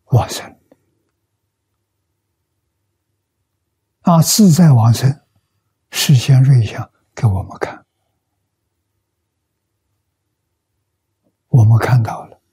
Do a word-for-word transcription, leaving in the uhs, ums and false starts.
往生。啊，自在往生，示现瑞相给我们看，我们看到了，